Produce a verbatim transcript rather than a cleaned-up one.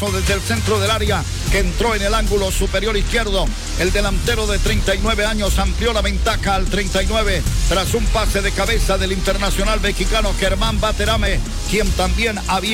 desde el centro del área, que entró en el ángulo superior izquierdo. El delantero de treinta y nueve años amplió la ventaja al treinta y nueve tras un pase de cabeza del internacional mexicano Germán Baterame, quien también había